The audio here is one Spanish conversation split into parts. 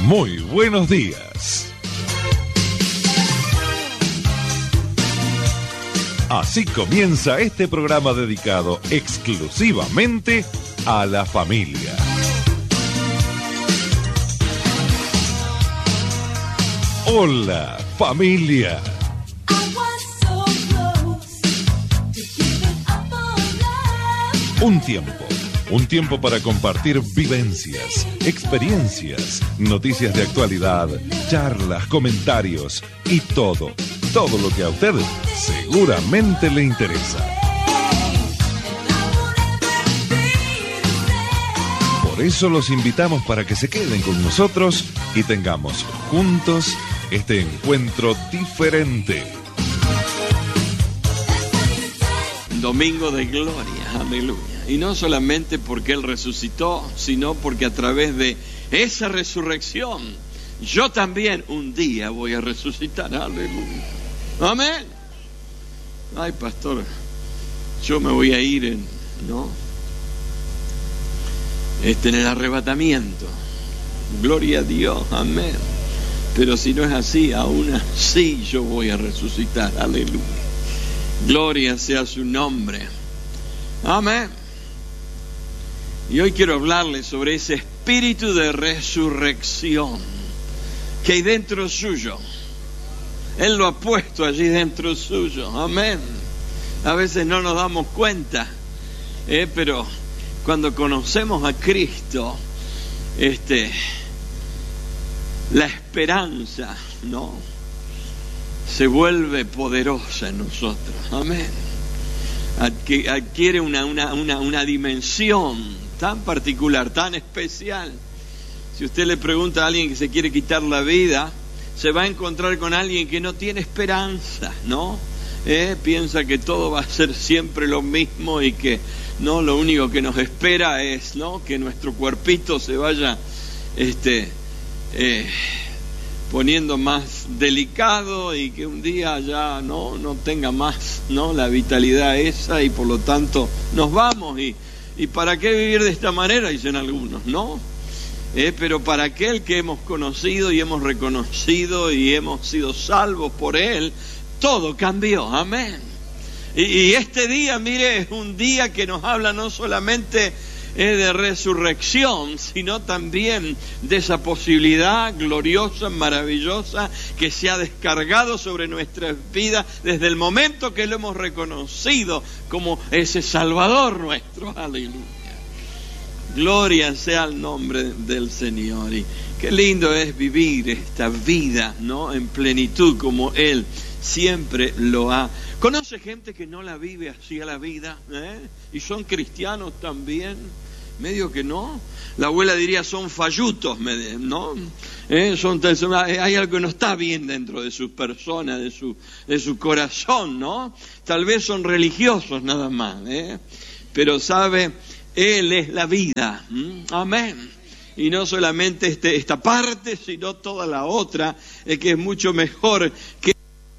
Muy buenos días. Así comienza este programa dedicado exclusivamente a la familia. Hola, familia. Un tiempo para compartir vivencias, experiencias, noticias de actualidad, charlas, comentarios y todo lo que a usted seguramente le interesa. Por eso los invitamos para que se queden con nosotros y tengamos juntos este encuentro diferente. Domingo de gloria, aleluya. Y no solamente porque Él resucitó, sino porque a través de esa resurrección, yo también un día voy a resucitar, aleluya. Amén. Ay, pastor, yo me voy a ir en el arrebatamiento. Gloria a Dios, amén. Pero si no es así, aún así yo voy a resucitar, aleluya. Gloria sea su nombre. Amén. Y hoy quiero hablarles sobre ese espíritu de resurrección que hay dentro suyo. Él lo ha puesto allí dentro suyo. Amén. A veces no nos damos cuenta, pero cuando conocemos a Cristo, la esperanza, se vuelve poderosa en nosotros. Amén. Adquiere una dimensión tan particular, tan especial. Si usted le pregunta a alguien que se quiere quitar la vida, se va a encontrar con alguien que no tiene esperanza, piensa que todo va a ser siempre lo mismo y que lo único que nos espera es que nuestro cuerpito se vaya poniendo más delicado y que un día ya no tenga más la vitalidad esa, y por lo tanto nos vamos. ¿Y para qué vivir de esta manera? Dicen algunos, pero para aquel que hemos conocido y hemos reconocido y hemos sido salvos por Él, todo cambió, amén. Y este día, mire, es un día que nos habla no solamente de resurrección, sino también de esa posibilidad gloriosa, maravillosa, que se ha descargado sobre nuestras vidas desde el momento que lo hemos reconocido como ese Salvador nuestro, aleluya. Gloria sea el nombre del Señor. Y qué lindo es vivir esta vida, en plenitud, como Él siempre lo ha. ¿Conoce gente que no la vive así a la vida? Y son cristianos también, medio que no. La abuela diría son fallutos, ¿no? Hay algo que no está bien dentro de su persona, de su corazón, ¿no? Tal vez son religiosos nada más, pero sabe, Él es la vida, amén. Y no solamente esta parte, sino toda la otra, que es mucho mejor que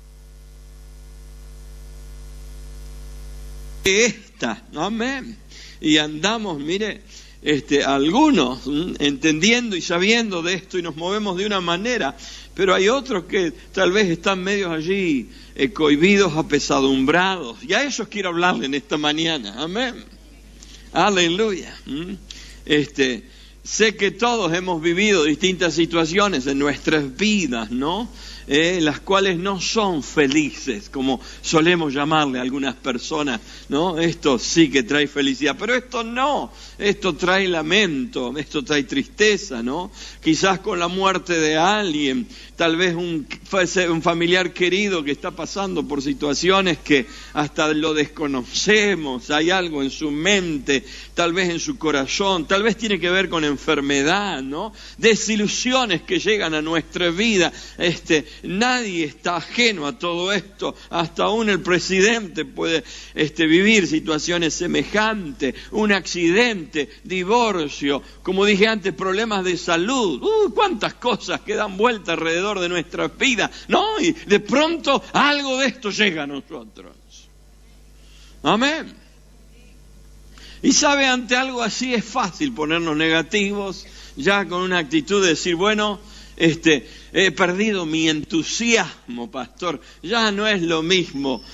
esta, amén. Y andamos, mire, algunos entendiendo y sabiendo de esto y nos movemos de una manera, pero hay otros que tal vez están medios allí cohibidos, apesadumbrados, y a esos quiero hablarle en esta mañana, amén. Aleluya. Sé que todos hemos vivido distintas situaciones en nuestras vidas, las cuales no son felices, como solemos llamarle a algunas personas, Esto sí que trae felicidad, pero esto no, esto trae lamento, esto trae tristeza, Quizás con la muerte de alguien, tal vez un familiar querido que está pasando por situaciones que hasta lo desconocemos, hay algo en su mente, tal vez en su corazón, tal vez tiene que ver con enfermedad, desilusiones que llegan a nuestra vida. Nadie está ajeno a todo esto, hasta aún el presidente puede vivir situaciones semejantes, un accidente, divorcio, como dije antes, problemas de salud, cuántas cosas que dan vuelta alrededor de nuestras vidas, y de pronto algo de esto llega a nosotros. Amén. Y sabe, ante algo así es fácil ponernos negativos, ya con una actitud de decir, bueno, he perdido mi entusiasmo, pastor, ya no es lo mismo,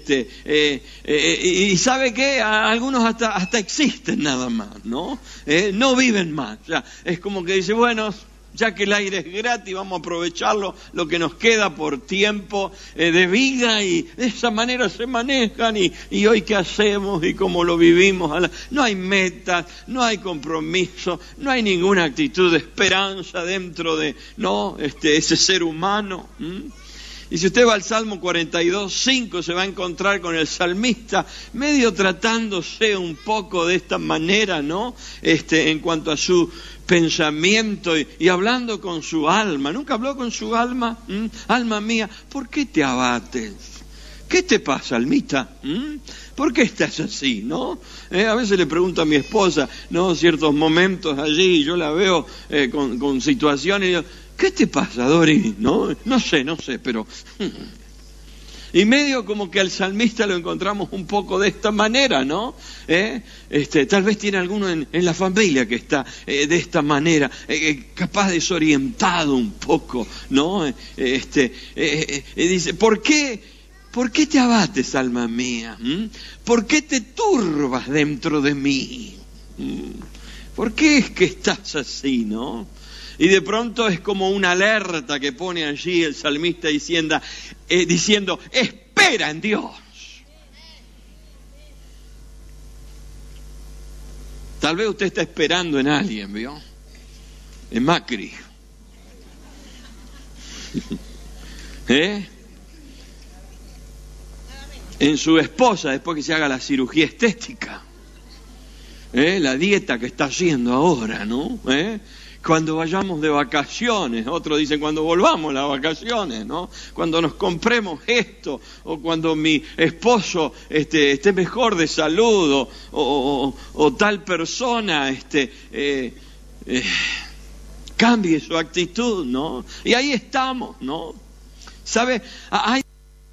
y ¿sabe qué? Algunos hasta existen nada más, ¿no? No viven más, ya es como que dice, bueno, ya que el aire es gratis, vamos a aprovecharlo, lo que nos queda por tiempo de vida, y de esa manera se manejan, y hoy qué hacemos y cómo lo vivimos. No hay metas, no hay compromiso, no hay ninguna actitud de esperanza dentro de ese ser humano. Y si usted va al Salmo 42:5, se va a encontrar con el salmista medio tratándose un poco de esta manera, ¿no? En cuanto a su pensamiento y hablando con su alma. ¿Nunca habló con su alma? Alma mía, ¿por qué te abates? ¿Qué te pasa, almita? ¿Por qué estás así, no? A veces le pregunto a mi esposa, ¿no? Ciertos momentos allí, yo la veo con situaciones, y yo, ¿qué te pasa, Dori? No sé, pero... Y medio como que al salmista lo encontramos un poco de esta manera, ¿no? Tal vez tiene alguno en la familia que está de esta manera, capaz desorientado un poco, ¿no? Dice, ¿por qué te abates, alma mía? ¿Por qué te turbas dentro de mí? ¿Por qué es que estás así, no? Y de pronto es como una alerta que pone allí el salmista diciendo, espera en Dios. Tal vez usted está esperando en alguien, ¿vio? En Macri. En su esposa, después que se haga la cirugía estética. La dieta que está haciendo ahora, ¿no? Cuando vayamos de vacaciones, otros dicen cuando volvamos las vacaciones, ¿no? Cuando nos compremos esto, o cuando mi esposo esté mejor de salud, o tal persona cambie su actitud, ¿no? Y ahí estamos, ¿no? ¿Sabe? Hay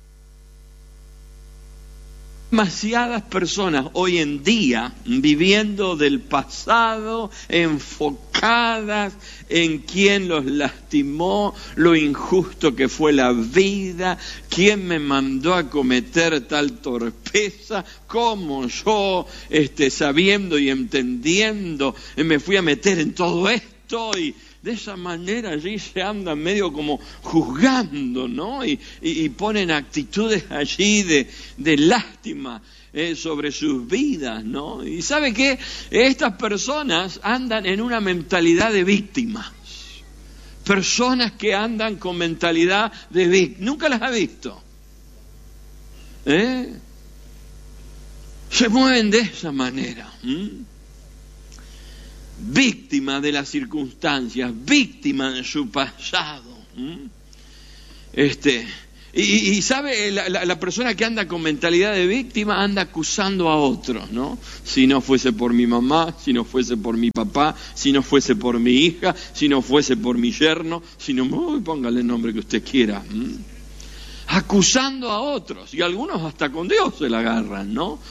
demasiadas personas hoy en día viviendo del pasado, enfocadas en quién los lastimó, lo injusto que fue la vida, quién me mandó a cometer tal torpeza, cómo yo, sabiendo y entendiendo, me fui a meter en todo esto, y de esa manera allí se andan medio como juzgando, ¿no? Y ponen actitudes allí de lástima sobre sus vidas, ¿no? Y ¿sabe qué? Estas personas andan en una mentalidad de víctimas. Personas que andan con mentalidad de víctimas. ¿Nunca las ha visto? Se mueven de esa manera. Víctima de las circunstancias, víctima de su pasado. Y sabe, la persona que anda con mentalidad de víctima anda acusando a otros, ¿no? Si no fuese por mi mamá, si no fuese por mi papá, si no fuese por mi hija, si no fuese por mi yerno, si no, póngale el nombre que usted quiera. Acusando a otros, y algunos hasta con Dios se la agarran, ¿no?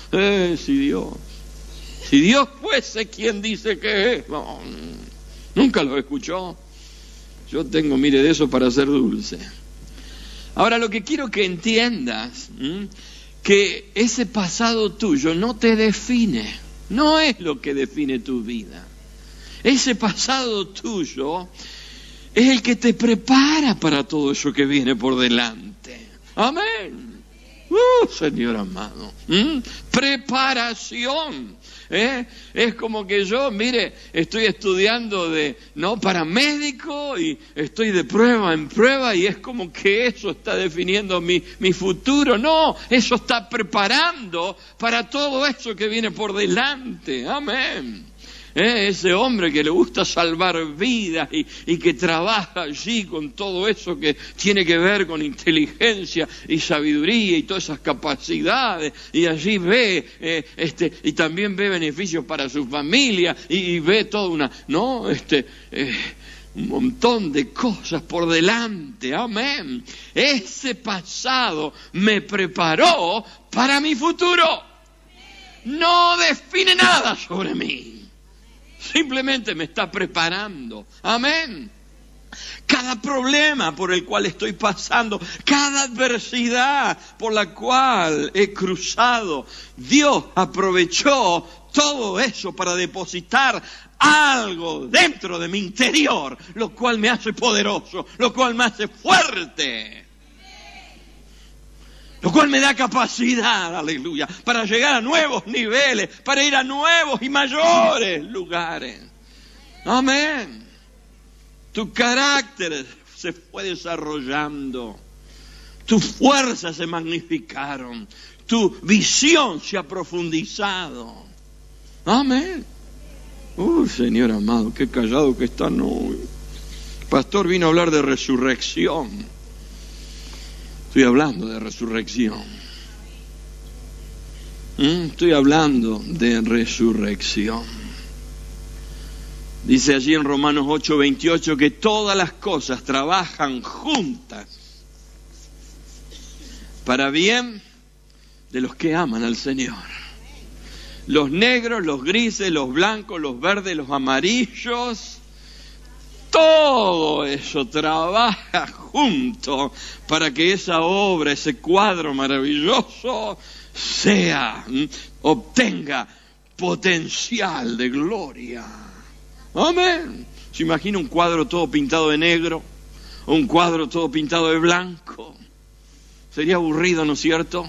Si Dios fuese quien dice que es, no, nunca lo escuchó. Yo tengo, mire, de eso para ser dulce. Ahora, lo que quiero que entiendas, que ese pasado tuyo no te define, no es lo que define tu vida. Ese pasado tuyo es el que te prepara para todo eso que viene por delante. Amén. Señor amado. Preparación. Es como que yo, mire, estoy estudiando para médico, y estoy de prueba en prueba, y es como que eso está definiendo mi futuro. No, eso está preparando para todo eso que viene por delante. Amén. Ese hombre que le gusta salvar vidas y que trabaja allí con todo eso que tiene que ver con inteligencia y sabiduría y todas esas capacidades, y allí ve y también ve beneficios para su familia, y ve toda un montón de cosas por delante. Amén. Ese pasado me preparó para mi futuro. No define nada sobre mí. simplemente me está preparando. Amén. Cada problema por el cual estoy pasando, cada adversidad por la cual he cruzado, Dios aprovechó todo eso para depositar algo dentro de mi interior, lo cual me hace poderoso, lo cual me hace fuerte, lo cual me da capacidad, aleluya, para llegar a nuevos niveles, para ir a nuevos y mayores lugares. Amén. Tu carácter se fue desarrollando, tus fuerzas se magnificaron, tu visión se ha profundizado. Amén. Señor amado, qué callado que están hoy. El pastor vino a hablar de resurrección. Estoy hablando de resurrección. Estoy hablando de resurrección. Dice allí en Romanos 8:28 que todas las cosas trabajan juntas para bien de los que aman al Señor. Los negros, los grises, los blancos, los verdes, los amarillos, todo eso trabaja junto para que esa obra, ese cuadro maravilloso obtenga potencial de gloria. Amén. ¿Se imagina un cuadro todo pintado de negro o un cuadro todo pintado de blanco? Sería aburrido, ¿no es cierto?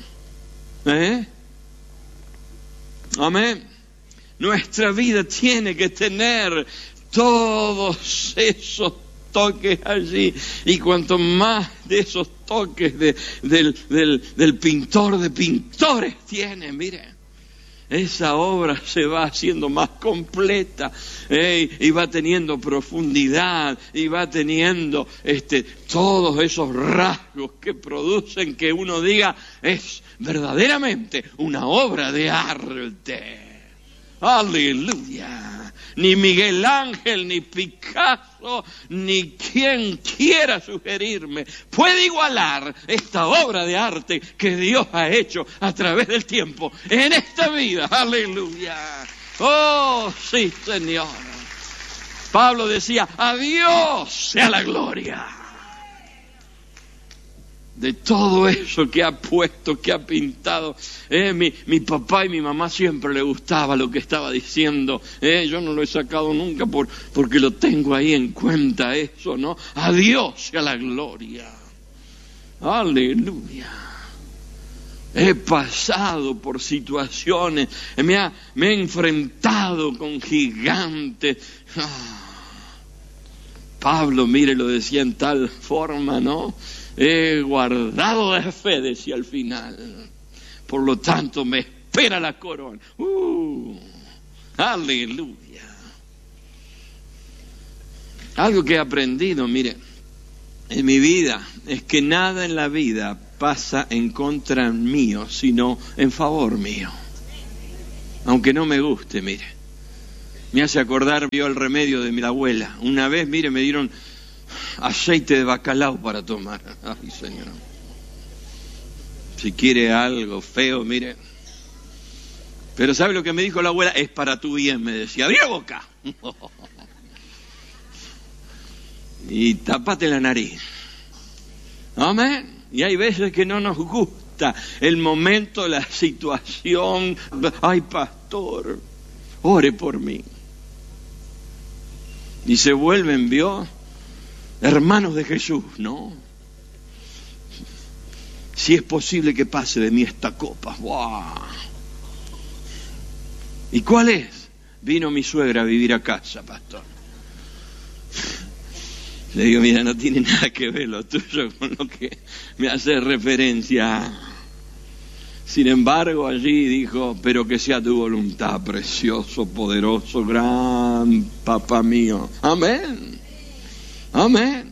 Amén. Nuestra vida tiene que tener todos esos toques allí, y cuanto más de esos toques del pintor de pintores tiene, mire, esa obra se va haciendo más completa, y va teniendo profundidad, y va teniendo todos esos rasgos que producen que uno diga, es verdaderamente una obra de arte. Aleluya. Ni Miguel Ángel, ni Picasso, ni quien quiera sugerirme puede igualar esta obra de arte que Dios ha hecho a través del tiempo en esta vida. Aleluya. Oh, sí, Señor. Pablo decía, a Dios sea la gloria de todo eso que ha puesto, que ha pintado. Mi papá y mi mamá siempre le gustaba lo que estaba diciendo. Yo no lo he sacado nunca porque lo tengo ahí en cuenta, eso, ¿no? A Dios sea la gloria. Aleluya. He pasado por situaciones, me he enfrentado con gigantes. Pablo, mire, lo decía en tal forma, ¿no? He guardado la fe, decía al final. Por lo tanto, me espera la corona. Aleluya. Algo que he aprendido, mire, en mi vida, es que nada en la vida pasa en contra mío, sino en favor mío. Aunque no me guste, mire. Me hace acordar, vio el remedio de mi abuela. Una vez, mire, me dieron aceite de bacalao para tomar. Ay, Señor. Si quiere algo feo, mire. Pero ¿sabe lo que me dijo la abuela? Es para tu bien, me decía. ¡Abrí la boca! Y tapate la nariz. Amén. Y hay veces que no nos gusta el momento, la situación. Ay, pastor, ore por mí. Y se vuelven, ¿vio? Hermanos de Jesús, ¿no? Si es posible que pase de mí esta copa. ¡Wow! ¿Y cuál es? Vino mi suegra a vivir a casa, pastor. Le digo, mira, no tiene nada que ver lo tuyo con lo que me hace referencia. Sin embargo, allí dijo, pero que sea tu voluntad, precioso, poderoso, gran papá mío. Amén. Amén.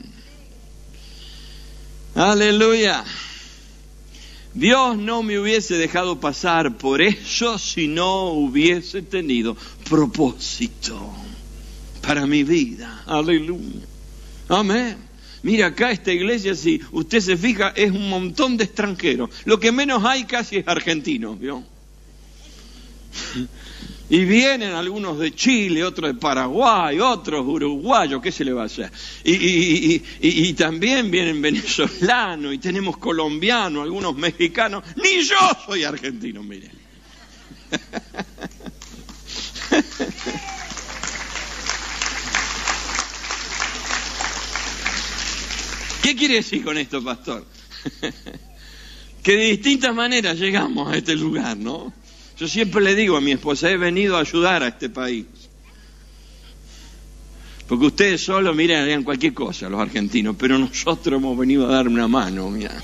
Aleluya. Dios no me hubiese dejado pasar por eso si no hubiese tenido propósito para mi vida. Aleluya. Amén. Mira, acá esta iglesia, si usted se fija, es un montón de extranjeros. Lo que menos hay casi es argentino, ¿vio? Y vienen algunos de Chile, otros de Paraguay, otros uruguayos, ¿qué se le va a hacer? Y también vienen venezolanos, y tenemos colombianos, algunos mexicanos. Ni yo soy argentino, miren. ¿Qué quiere decir con esto, pastor? Que de distintas maneras llegamos a este lugar, ¿no? Yo siempre le digo a mi esposa, he venido a ayudar a este país. Porque ustedes solo, miren, harían cualquier cosa, los argentinos, pero nosotros hemos venido a dar una mano, mira.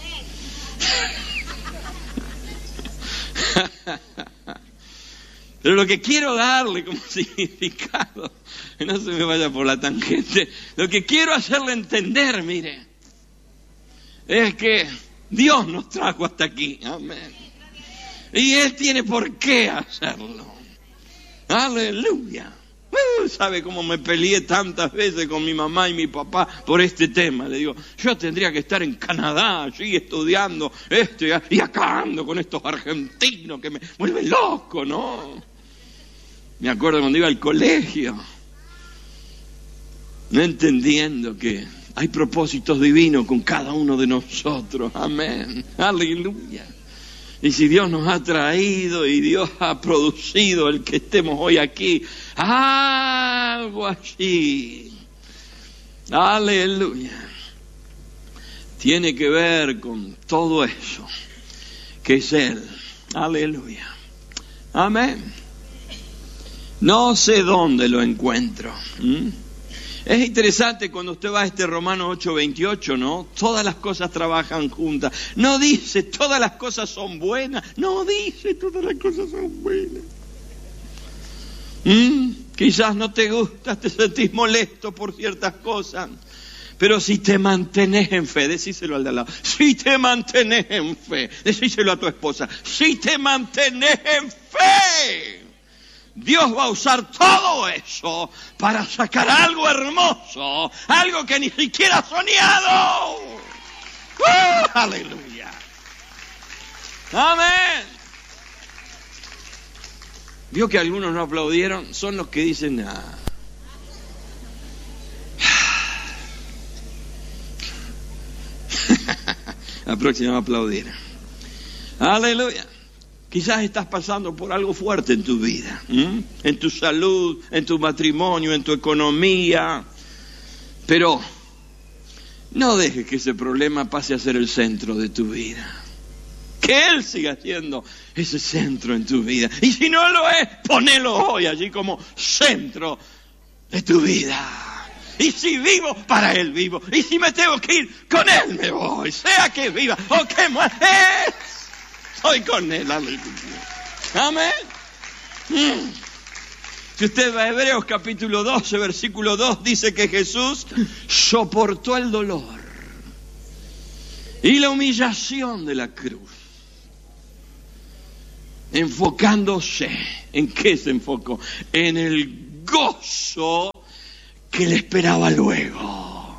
Pero lo que quiero darle como significado, que no se me vaya por la tangente, lo que quiero hacerle entender, mire, es que Dios nos trajo hasta aquí, amén. Y Él tiene por qué hacerlo. Aleluya. ¿Sabe cómo me peleé tantas veces con mi mamá y mi papá por este tema? Le digo, yo tendría que estar en Canadá, allí estudiando esto y acá ando con estos argentinos que me vuelven loco, ¿no? Me acuerdo cuando iba al colegio, no entendiendo que hay propósitos divinos con cada uno de nosotros. Amén. Aleluya. Y si Dios nos ha traído y Dios ha producido el que estemos hoy aquí, algo allí, aleluya, tiene que ver con todo eso, que es Él. Aleluya. Amén. No sé dónde lo encuentro. Es interesante cuando usted va a este Romanos 8:28, ¿no? Todas las cosas trabajan juntas. No dice todas las cosas son buenas. No dice todas las cosas son buenas. Quizás no te gusta, te sentís molesto por ciertas cosas. Pero si te mantenés en fe, decíselo al de al lado. Si te mantenés en fe, decíselo a tu esposa. Si te mantenés en fe, Dios va a usar todo eso para sacar algo hermoso, algo que ni siquiera has soñado. ¡Aleluya! ¡Amén! ¿Vio que algunos no aplaudieron? Son los que dicen, la próxima va a aplaudir. ¡Aleluya! Quizás estás pasando por algo fuerte en tu vida, en tu salud, en tu matrimonio, en tu economía. Pero no dejes que ese problema pase a ser el centro de tu vida. Que Él siga siendo ese centro en tu vida. Y si no lo es, ponelo hoy allí como centro de tu vida. Y si vivo, para Él vivo. Y si me tengo que ir, con Él me voy. Sea que viva o que muera, estoy con Él, aleluya. Amén. Si usted va a Hebreos capítulo 12, versículo 2, dice que Jesús soportó el dolor y la humillación de la cruz, enfocándose, ¿en qué se enfocó? En el gozo que le esperaba luego.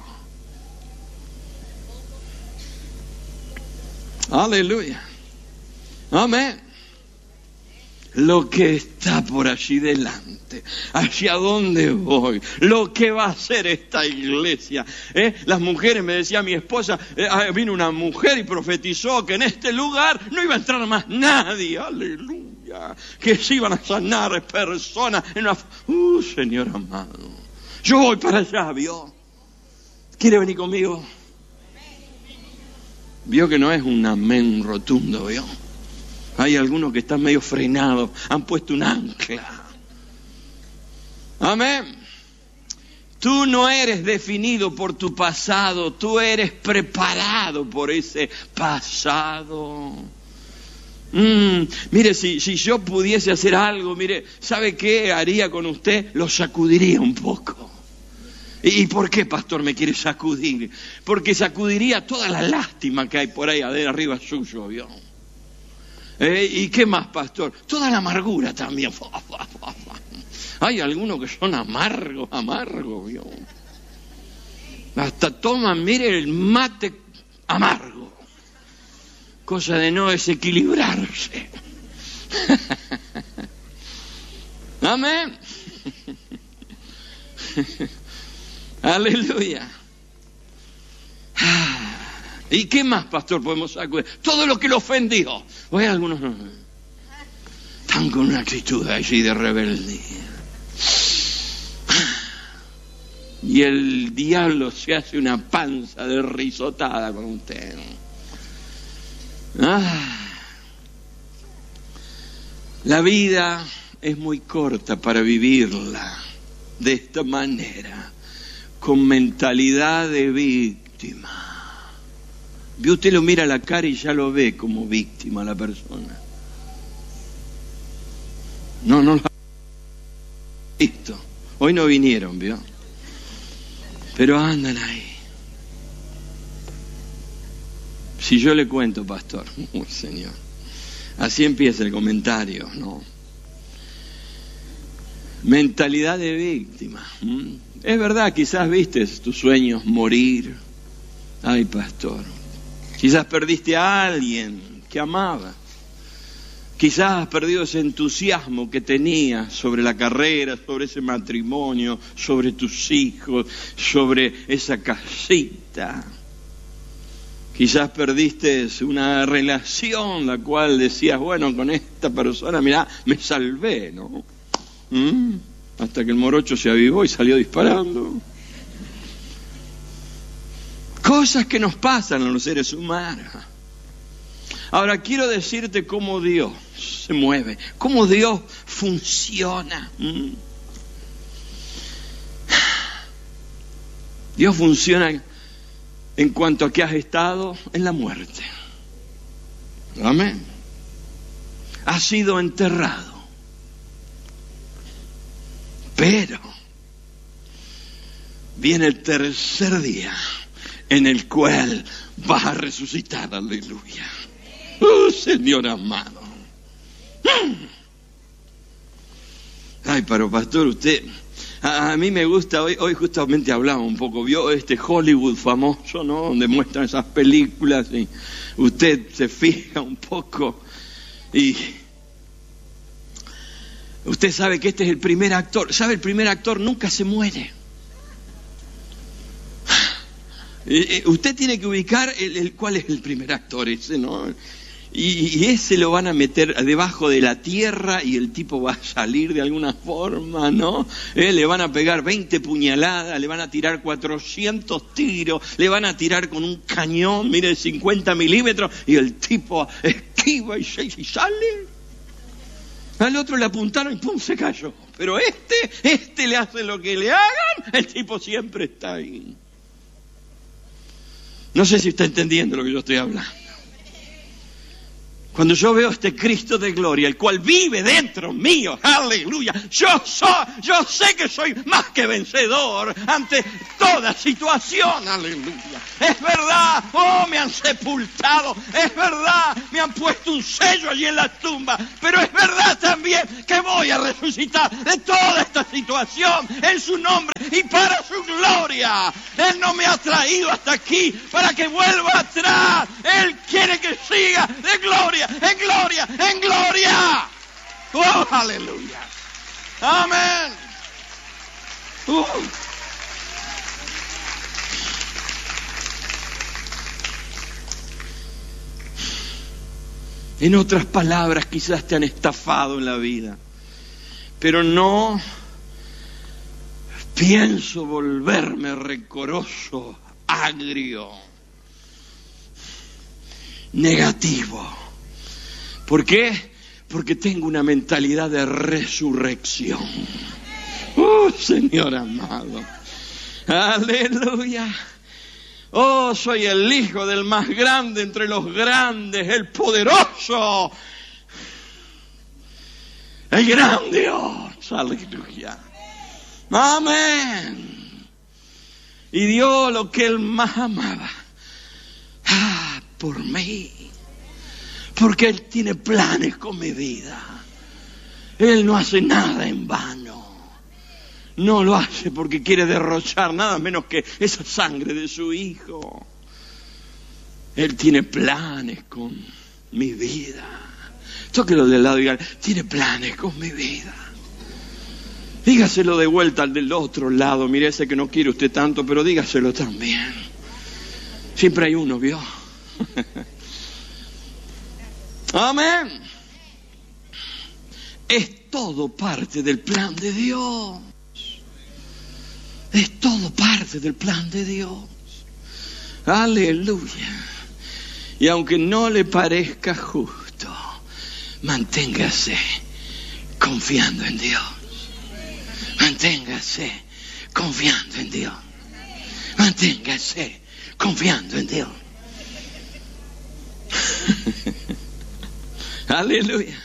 Aleluya. Amén. Lo que está por allí delante, hacia dónde voy, lo que va a hacer esta iglesia. Las mujeres, me decía mi esposa, vino una mujer y profetizó que en este lugar no iba a entrar más nadie. Aleluya. Que se iban a sanar personas en una... Señor amado, yo voy para allá, ¿vio? ¿Quiere venir conmigo? Vio que no es un amén rotundo, ¿vio? Hay algunos que están medio frenados, han puesto un ancla. Amén. Tú no eres definido por tu pasado, tú eres preparado por ese pasado. Mire, si yo pudiese hacer algo, mire, ¿sabe qué haría con usted? Lo sacudiría un poco. ¿Y por qué, pastor, me quiere sacudir? Porque sacudiría toda la lástima que hay por ahí arriba suyo, ¿vio? ¿Y qué más, pastor? Toda la amargura también. Hay algunos que son amargos, ¿vio? Hasta toman, mire, el mate amargo. Cosa de no desequilibrarse. Amén. Aleluya. ¿Y qué más, pastor, podemos sacar? Todo lo que lo ofendió. Hoy algunos están con una actitud allí de rebeldía. Y el diablo se hace una panza de risotada con usted. La vida es muy corta para vivirla de esta manera, con mentalidad de víctima. Usted lo mira a la cara y ya lo ve como víctima a la persona. No lo ha visto. Hoy no vinieron, ¿vio? Pero andan ahí. Si yo le cuento, pastor, Señor, así empieza el comentario, ¿no? Mentalidad de víctima. Es verdad, quizás viste tus sueños morir. Ay, pastor, quizás perdiste a alguien que amaba. Quizás has perdido ese entusiasmo que tenías sobre la carrera, sobre ese matrimonio, sobre tus hijos, sobre esa casita. Quizás perdiste una relación la cual decías, bueno, con esta persona, mirá, me salvé, ¿no? Hasta que el morocho se avivó y salió disparando. Cosas que nos pasan a los seres humanos. Ahora quiero decirte cómo Dios se mueve, cómo Dios funciona. Dios funciona en cuanto a que has estado en la muerte. Amén. Has sido enterrado. Pero viene el tercer día en el cual vas a resucitar. Aleluya. Señor amado. Ay, pero pastor, usted... A mí me gusta, hoy justamente hablaba un poco, vio este Hollywood famoso, ¿no? Donde muestran esas películas y usted se fija un poco y usted sabe que este es el primer actor. ¿Sabe? El primer actor nunca se muere. Usted tiene que ubicar cuál es el primer actor ese, ¿no? Y ese lo van a meter debajo de la tierra y el tipo va a salir de alguna forma, ¿no? Le van a pegar 20 puñaladas, le van a tirar 400 tiros, le van a tirar con un cañón, mire, 50 milímetros, y el tipo esquiva y sale. Al otro le apuntaron y ¡pum! Se cayó. Pero este le hace lo que le hagan, el tipo siempre está ahí. No sé si está entendiendo lo que yo estoy hablando. Cuando yo veo este Cristo de gloria, el cual vive dentro mío, aleluya, yo sé que soy más que vencedor ante toda situación, aleluya. Es verdad, me han sepultado, es verdad, me han puesto un sello allí en la tumba, pero es verdad también que voy a resucitar de toda esta situación en su nombre y para su gloria. Él no me ha traído hasta aquí para que vuelva atrás. Él quiere que siga de gloria en gloria, en gloria. ¡Oh, aleluya! ¡Amén! En otras palabras, quizás te han estafado en la vida, pero no pienso volverme rencoroso, agrio, negativo. ¿Por qué? Porque tengo una mentalidad de resurrección. Señor amado. Aleluya. Soy el hijo del más grande entre los grandes, el poderoso, el gran Dios. Aleluya. Amén. Y dio lo que él más amaba. Por mí. Porque Él tiene planes con mi vida. Él no hace nada en vano. No lo hace porque quiere derrochar nada menos que esa sangre de su Hijo. Él tiene planes con mi vida. Tóquelo del lado y diga, tiene planes con mi vida. Dígaselo de vuelta al del otro lado. Mire, ese que no quiere usted tanto, pero dígaselo también. Siempre hay uno, ¿vio? Amén. Es todo parte del plan de Dios. Es todo parte del plan de Dios. Aleluya. Y aunque no le parezca justo, manténgase confiando en Dios. Manténgase confiando en Dios. Manténgase confiando en Dios. Aleluya.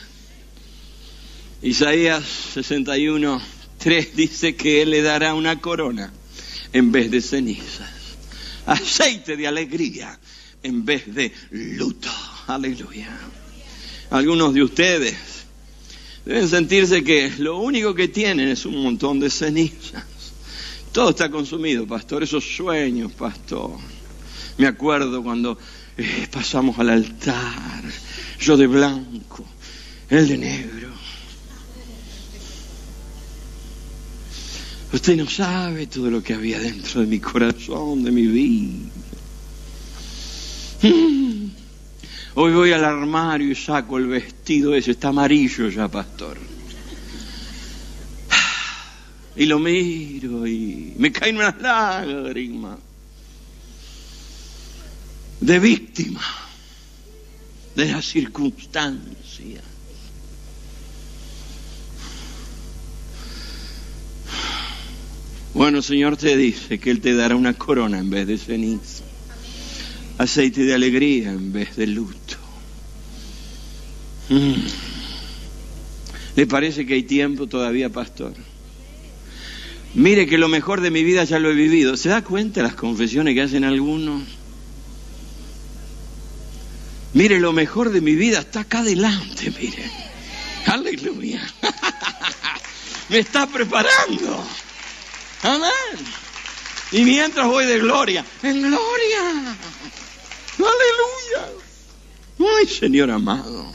Isaías 61:3 dice que Él le dará una corona en vez de cenizas, aceite de alegría en vez de luto. Aleluya. Algunos de ustedes deben sentirse que lo único que tienen es un montón de cenizas. Todo está consumido, pastor. Esos sueños, pastor. Me acuerdo cuando pasamos al altar, yo de blanco, él de negro. Usted no sabe todo lo que había dentro de mi corazón, de mi vida. Hoy voy al armario y saco el vestido ese, está amarillo ya, pastor. Y lo miro y me caen unas lágrimas de víctima de las circunstancias. Bueno, el Señor te dice que Él te dará una corona en vez de ceniza, aceite de alegría en vez de luto. ¿Le parece que hay tiempo todavía, pastor? Mire que lo mejor de mi vida ya lo he vivido. ¿Se da cuenta las confesiones que hacen algunos? Mire, lo mejor de mi vida está acá adelante, mire. Aleluya. Me está preparando. Amén. Y mientras voy de gloria en gloria. Aleluya. Ay, Señor amado.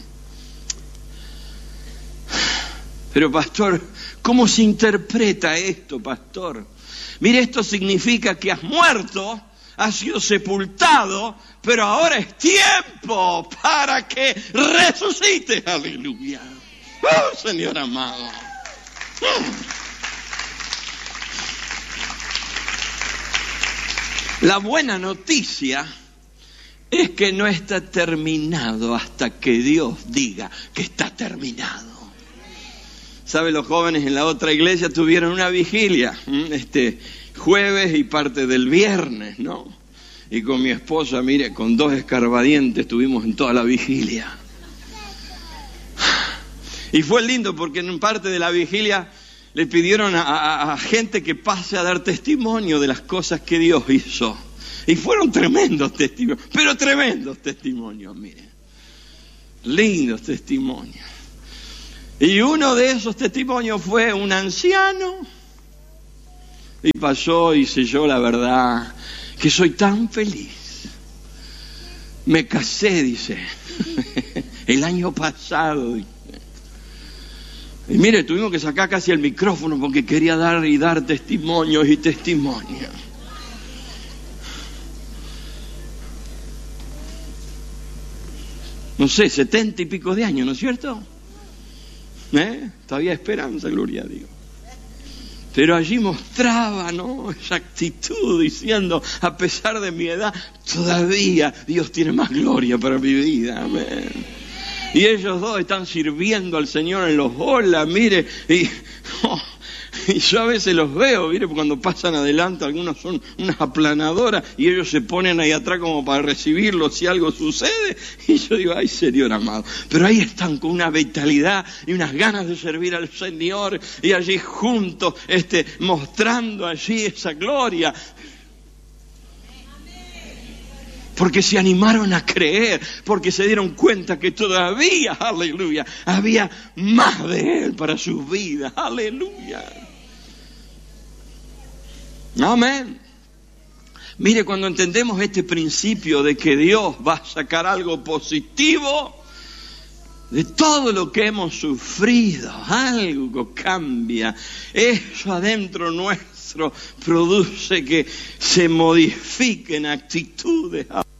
Pero pastor, ¿cómo se interpreta esto, pastor? Mire, esto significa que has muerto, has sido sepultado, pero ahora es tiempo para que resucites. Aleluya. Oh, Señor amado. La buena noticia es que no está terminado hasta que Dios diga que está terminado. ¿Sabe? Los jóvenes en la otra iglesia tuvieron una vigilia este jueves y parte del viernes, ¿no? Y con mi esposa, mire, con 2 escarbadientes estuvimos en toda la vigilia. Y fue lindo porque en parte de la vigilia le pidieron a gente que pase a dar testimonio de las cosas que Dios hizo. Y fueron tremendos testimonios, pero tremendos testimonios, miren. Lindos testimonios. Y uno de esos testimonios fue un anciano. Y pasó y dice: yo la verdad que soy tan feliz. Me casé, dice, el año pasado. Y mire, tuvimos que sacar casi el micrófono porque quería dar testimonios y testimonios. No sé, 70 y pico de años, ¿no es cierto? Todavía hay esperanza, gloria a Dios. Pero allí mostraba, ¿no?, esa actitud diciendo: a pesar de mi edad, todavía Dios tiene más gloria para mi vida. Amén. Y ellos dos están sirviendo al Señor en los olas, mire, y yo a veces los veo, mire, cuando pasan adelante, algunos son unas aplanadoras y ellos se ponen ahí atrás como para recibirlo si algo sucede. Y yo digo: ay, Señor amado. Pero ahí están con una vitalidad y unas ganas de servir al Señor, y allí juntos, mostrando allí esa gloria. Porque se animaron a creer, porque se dieron cuenta que todavía, aleluya, había más de Él para sus vidas. Aleluya. Amén. Mire, cuando entendemos este principio de que Dios va a sacar algo positivo, de todo lo que hemos sufrido, algo cambia. Eso adentro nuestro produce que se modifiquen actitudes.